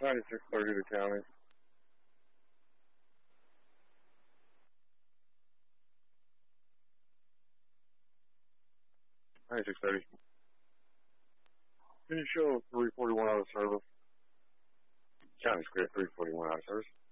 9630 to county. 9630. Can you show 341 out of service? County script 341 out of service.